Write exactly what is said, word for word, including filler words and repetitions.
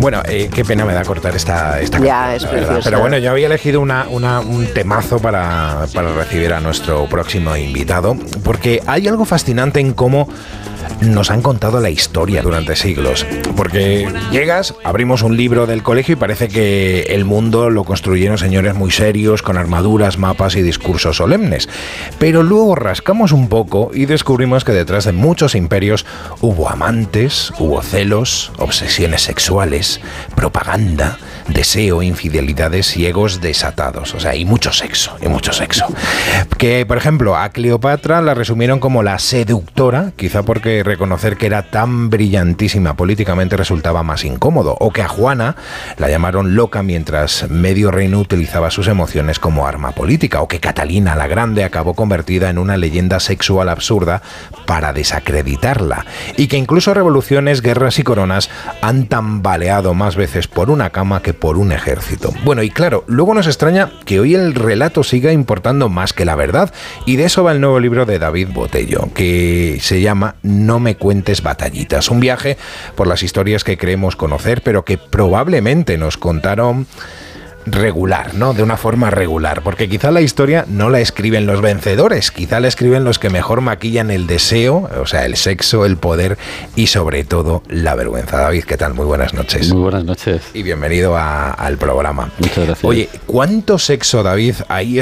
Bueno, eh, qué pena me da cortar esta, esta ya, canción, es la preciosa. verdad. Pero bueno, yo había elegido una, una, un temazo para, para recibir a nuestro próximo invitado, porque hay algo fascinante en cómo nos han contado la historia durante siglos. Porque llegas, abrimos un libro del colegio y parece que el mundo lo construyeron señores muy serios, con armaduras, mapas y discursos solemnes. Pero luego rascamos un poco y descubrimos que detrás de muchos imperios hubo amantes, hubo celos, obsesiones sexuales, propaganda, deseo, infidelidades y egos desatados. O sea, hay mucho sexo, y mucho sexo. Que, por ejemplo, a Cleopatra la resumieron como la seductora, quizá porque reconocer que era tan brillantísima políticamente resultaba más incómodo, o que a Juana la llamaron loca mientras medio reino utilizaba sus emociones como arma política, o que Catalina la Grande acabó convertida en una leyenda sexual absurda para desacreditarla, y que incluso revoluciones, guerras y coronas han tambaleado más veces por una cama que por un ejército. Bueno, y claro, luego nos extraña que hoy el relato siga importando más que la verdad, y de eso va el nuevo libro de David Botello, que se llama No me cuentes batallitas, un viaje por las historias que creemos conocer, pero que probablemente nos contaron regular, ¿no? De una forma regular, porque quizá la historia no la escriben los vencedores, quizá la escriben los que mejor maquillan el deseo, o sea, el sexo, el poder y sobre todo la vergüenza. David, ¿qué tal? Muy buenas noches. Muy buenas noches. Y bienvenido a, al programa. Muchas gracias. Oye, ¿cuánto sexo, David, hay